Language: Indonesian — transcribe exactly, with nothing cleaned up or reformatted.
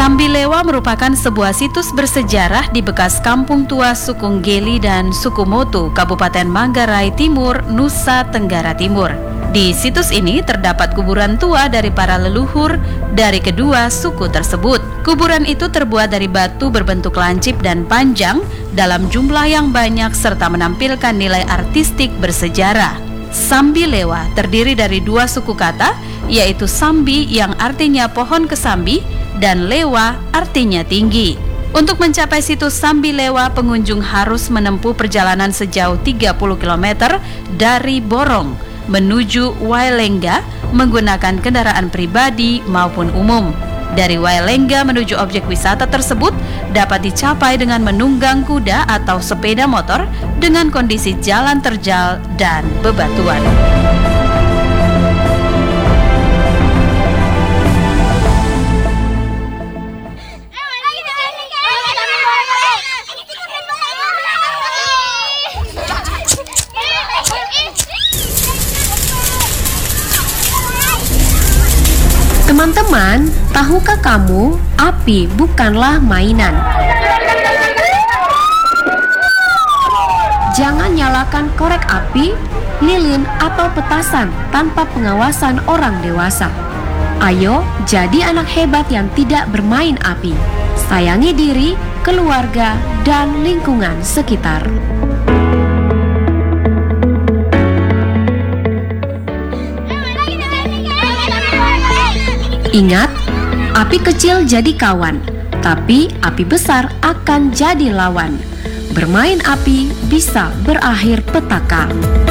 Sambilewa merupakan sebuah situs bersejarah di bekas kampung tua suku Ngeli dan suku Motu, Kabupaten Manggarai Timur, Nusa Tenggara Timur. Di situs ini terdapat kuburan tua dari para leluhur dari kedua suku tersebut. Kuburan itu terbuat dari batu berbentuk lancip dan panjang dalam jumlah yang banyak serta menampilkan nilai artistik bersejarah. Sambilewa terdiri dari dua suku kata, yaitu Sambi yang artinya pohon kesambi dan Lewa artinya tinggi. Untuk mencapai situs Sambilewa, pengunjung harus menempuh perjalanan sejauh tiga puluh kilometer dari Borong menuju Wailengga menggunakan kendaraan pribadi maupun umum. Dari Wailengga menuju objek wisata tersebut dapat dicapai dengan menunggang kuda atau sepeda motor dengan kondisi jalan terjal dan bebatuan. Teman-teman, tahukah kamu, api bukanlah mainan? Jangan nyalakan korek api, lilin, atau petasan tanpa pengawasan orang dewasa. Ayo, jadi anak hebat yang tidak bermain api. Sayangi diri, keluarga, dan lingkungan sekitar. Ingat, api kecil jadi kawan, tapi api besar akan jadi lawan. Bermain api bisa berakhir petaka.